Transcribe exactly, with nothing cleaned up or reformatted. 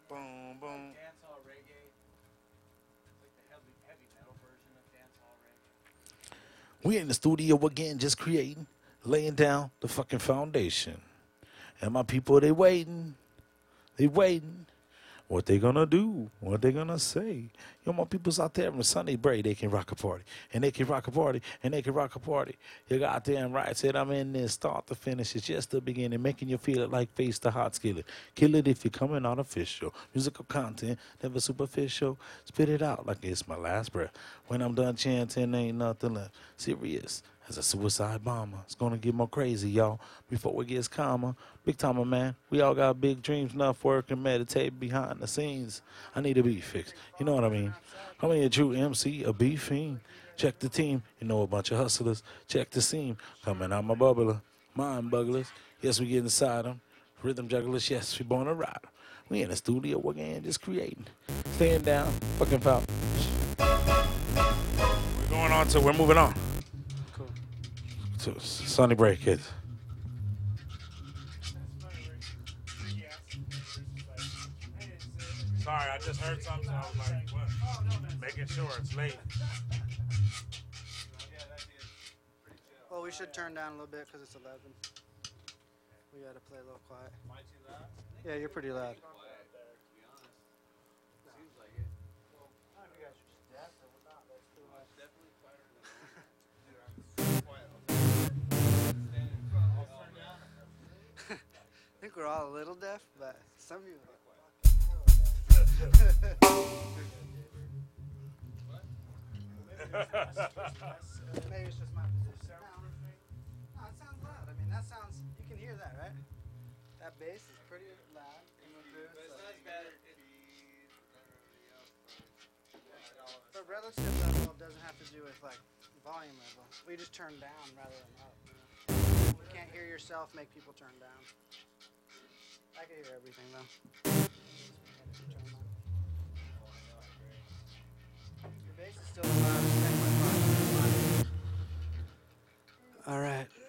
Boom, boom. Dancehall reggae. It's like the heavy, heavy metal version of dancehall reggae. We in the studio again, just creating, laying down the fucking foundation. And my people, they waiting. They waiting. What they gonna do? What they gonna say? Yo, my people's out there on Sunday break, they can rock a party. And they can rock a party. And they can rock a party. You got damn right. Said I'm in this. Start to finish. It's just the beginning. Making you feel it like face the hot skillet. Kill it if you're coming out official. Musical content, never superficial. Spit it out like it's my last breath. When I'm done chanting, ain't nothing left. Serious as a suicide bomber. It's gonna get more crazy, y'all. Before it gets calmer. Big timer, man. We all got big dreams, enough work and meditate behind the scenes. I need to be fixed. You know what I mean? I'm a true M C, a B fiend. Check the team. You know, a bunch of hustlers. Check the seam. Coming out my bubbler. Mind bugglers. Yes, we get inside them. Rhythm jugglers. Yes, we born a rider. We in the studio again, just creating. Staying down. Fucking foul. We're going on to, we're moving on. Cool. To Sunny Break, kids. Sorry, I just heard something. So I was like, what? Making sure it's late. Well, we should turn down a little bit because it's eleven. We gotta play a little quiet. Am I too loud? Yeah, you're pretty loud. I think we're all a little deaf, but some of you are maybe it's just my position. No, it sounds loud. I mean, that sounds, you can hear that, right? That bass is pretty loud in the booth. But it sounds better. But relative level doesn't have to do with like volume level. We just turn down rather than up. You know? You can't hear yourself make people turn down. I can hear everything though. Your bass is still loud. All right.